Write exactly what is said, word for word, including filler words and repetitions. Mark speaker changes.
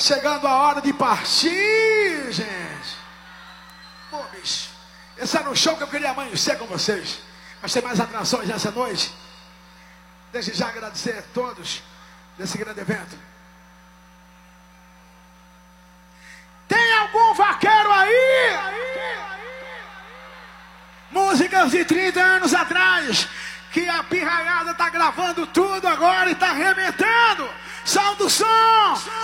Speaker 1: chegando a hora de partir, gente. Pô, bicho, esse era um show que eu queria amanhecer com vocês. Mas tem mais atrações nessa noite. Desde já agradecer a todos desse grande evento. Tem algum vaqueiro aí? Músicas de trinta anos atrás, que a pirraiada tá gravando tudo agora e tá arrebentando. Som do som!